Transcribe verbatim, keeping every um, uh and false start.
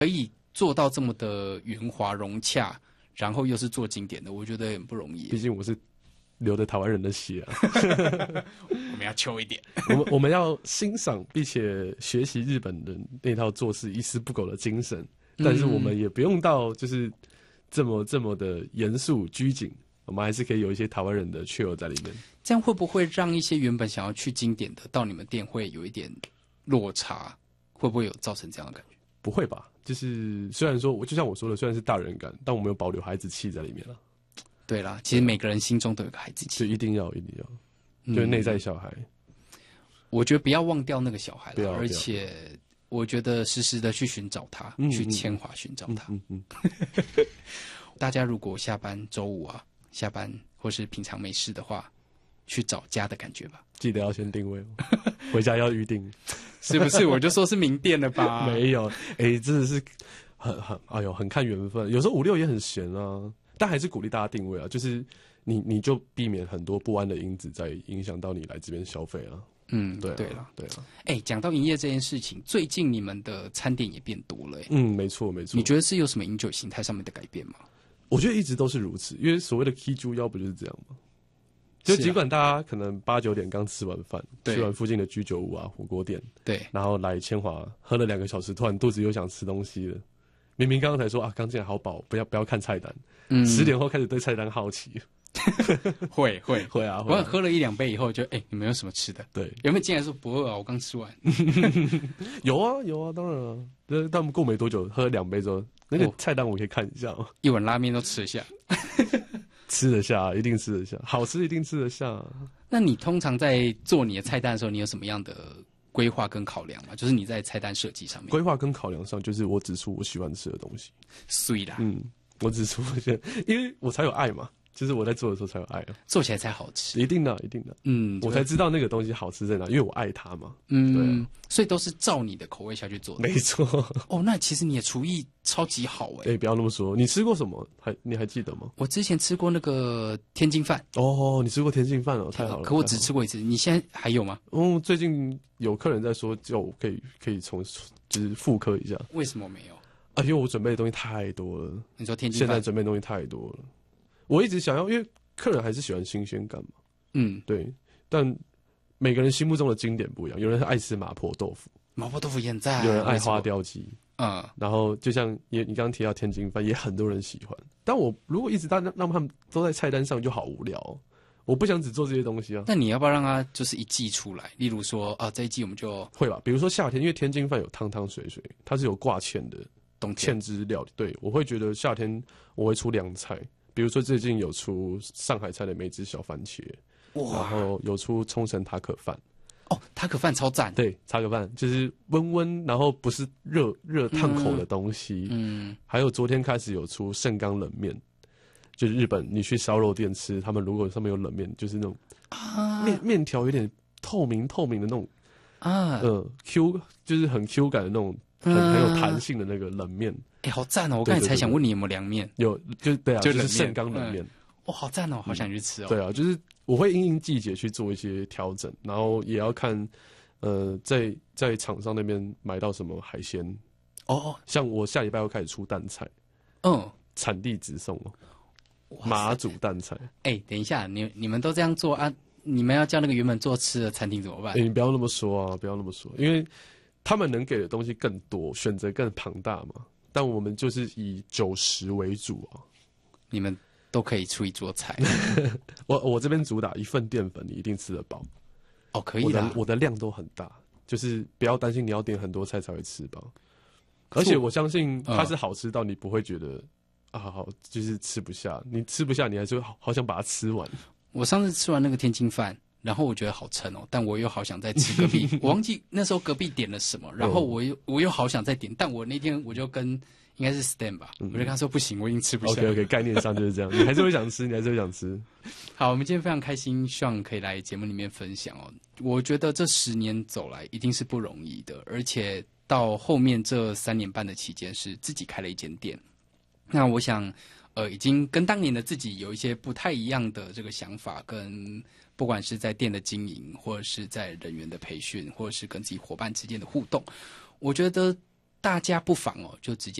可以做到这么的圆滑融洽，然后又是做经典的，我觉得很不容易。 毕竟我是流着台湾人的血啊， 我们要秋一点， 我们我们要欣赏并且学习日本人那套做事一丝不苟的精神，但是我们也不用到就是这么这么的严肃拘谨，我们还是可以有一些台湾人的趣味在里面。 这样会不会让一些原本想要去经典的到你们店会有一点落差？会不会有造成这样的感觉？ 不会吧？就是虽然说我就像我说的，虽然是大人感，但我们有保留孩子气在里面了。 对啦，其实每个人心中都有个孩子气， 就一定要一定要，就是内在小孩。嗯、 我觉得不要忘掉那个小孩了，而且我觉得时时的去寻找他， 嗯、 去千华寻找他。 嗯嗯嗯大家如果下班周五啊，下班或是平常没事的话，去找家的感觉吧。 记得要先定位哦，回家要预定， 是不是？我就说是名店了吧？ 没有，哎、欸，真的是很很，哎呦，很看缘分。有时候五六也很闲啊。但还是鼓励大家定位啊，就是你你就避免很多不安的因子在影响到你来这边消费啊。 嗯， 对对了， 对了。 哎、欸，讲到营业这件事情，最近你们的餐点也变多了、欸。 嗯，没错没错。 你觉得是有什么饮酒形态上面的改变吗？ 我觉得一直都是如此，因为所谓的 K 猪腰不就是这样吗？就尽管大家可能八九点刚吃完饭，去完附近的居酒屋啊、火锅店， 对， 然后来千华喝了两个小时，突然肚子又想吃东西了。明明刚刚才说啊，刚进来好饱，不要不要看菜单。嗯，十点后开始对菜单好奇。 会会会啊！ 我喝了一两杯以后就，哎、欸，你们有什么吃的？ 对， 有没有进来说不饿啊？我刚吃完。 有啊有啊，当然啊。就是他们过没多久，喝了两杯之后，那个菜单我可以看一下哦。 一碗拉面都吃得下， 吃得下，一定吃得下，好吃一定吃得下。 那你通常在做你的菜单的时候，你有什么样的规划跟考量吗？就是你在菜单设计上面， 规划跟考量上，就是我指出我喜欢吃的东西。 碎啦， 嗯，我指出，因为我才有爱嘛。就是我在做的时候才有爱啊， 做起来才好吃， 一定的，一定的，嗯，我才知道那个东西好吃在哪，因为我爱它嘛， 嗯，对啊，所以都是照你的口味下去做的， 没错。 哦，那其实你的厨艺超级好哎、 欸，哎、欸，不要那么说，你吃过什么？还你还记得吗？ 我之前吃过那个天津饭， 哦，你吃过天津饭哦，太好了， 可我只吃过一次，你现在还有吗？ 嗯，最近有客人在说，叫我可以可以从就是复刻一下， 为什么没有？ 啊，因为我准备的东西太多了。 你说天津饭，现在准备的东西太多了，我一直想要，因为客人还是喜欢新鲜感嘛，嗯，对。但每个人心目中的经典不一样，有人爱吃麻婆豆腐， 麻婆豆腐也很赞， 有人爱花雕鸡， 嗯， 然后就像也你刚刚提到天津饭，也很多人喜欢。但我如果一直让让他们都在菜单上，就好无聊哦。我不想只做这些东西啊。 那你要不要让它就是一季出来？例如说啊，这一季我们就会吧。比如说夏天，因为天津饭有汤汤水水，它是有挂芡的芡汁料理。对，我会觉得夏天我会出凉菜。比如说最近有出上海菜的梅子小番茄，哇，然后有出冲绳塔可饭。 哦，塔可饭超赞。 对，塔可饭就是温温，然后不是热热烫口的东西。嗯，还有昨天开始有出盛冈冷面，就是日本你去烧肉店吃，他们如果上面有冷面，就是那种啊面面条有点透明透明的那种啊，嗯 Q 就是很 Q 感的那种，很很有弹性的那个冷面。 哎、欸，好赞哦！我刚才才想问你有没有凉面， 有，就对啊， 就就是盛冈冷面。 哇、嗯，好赞哦，好想去吃哦、嗯。 对啊，就是我会因应季节去做一些调整，然后也要看，呃，在在厂商那边买到什么海鲜。哦，像我下礼拜要开始出蛋菜，嗯，产地直送哦，马祖蛋菜。 哎、欸，等一下，你你们都这样做啊？你们要叫那个原本做吃的餐厅怎么办？ 哎、欸，你不要那么说啊，不要那么说，因为他们能给的东西更多，选择更庞大嘛。但我们就是以酒食为主啊， 你们都可以出一桌菜。 我我这边主打一份淀粉，你一定吃得饱。 哦，可以的， 我的我的量都很大，就是不要担心你要点很多菜才会吃饱。而且我相信它是好吃到你不会觉得、嗯、啊好就是吃不下，你吃不下你还是会好好想把它吃完。 我上次吃完那个天津饭。然后我觉得好撑哦，但我又好想再吃隔壁，我忘记那时候隔壁点了什么，然后我又我又好想再点，但我那天我就跟应该是 Stan 吧，嗯、我就跟他说不行，我已经吃不下。 OK OK， 概念上就是这样，你还是会想吃，你还是会想吃。 好，我们今天非常开心，Sean可以来节目里面分享哦。我觉得这十年走来一定是不容易的，而且到后面这三年半的期间是自己开了一间店，那我想呃已经跟当年的自己有一些不太一样的这个想法跟。不管是在店的经营，或者是在人员的培训，或者是跟自己伙伴之间的互动，我觉得大家不妨哦就直接